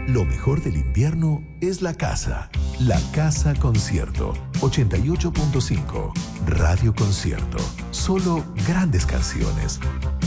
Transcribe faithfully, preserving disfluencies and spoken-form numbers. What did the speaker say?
Lo mejor del invierno es la casa. La Casa Concierto. ochenta y ocho punto cinco. Radio Concierto. Solo grandes canciones.